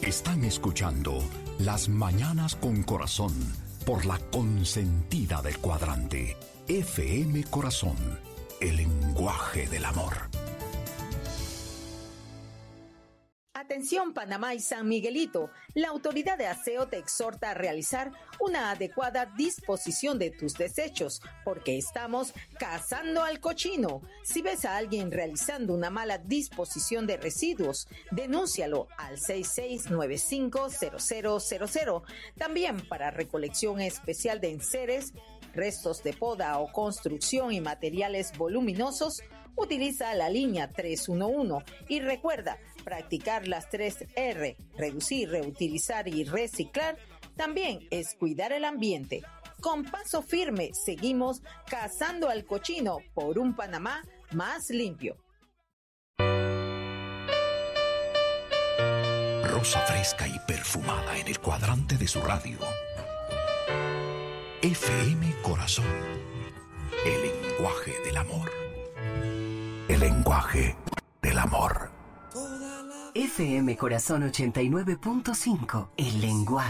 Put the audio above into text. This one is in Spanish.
Están escuchando Las Mañanas con Corazón por la consentida del cuadrante. FM Corazón, el lenguaje del amor. Atención Panamá y San Miguelito, la autoridad de aseo te exhorta a realizar una adecuada disposición de tus desechos, porque estamos cazando al cochino. Si ves a alguien realizando una mala disposición de residuos, denúncialo al 66950000. También para recolección especial de enseres, restos de poda o construcción y materiales voluminosos, utiliza la línea 311 y recuerda practicar las 3 R, reducir, reutilizar y reciclar, también es cuidar el ambiente. Con paso firme seguimos cazando al cochino por un Panamá más limpio. Rosa fresca y perfumada en el cuadrante de su radio. FM Corazón, el lenguaje del amor. El lenguaje del amor. FM Corazón 89.5, el lenguaje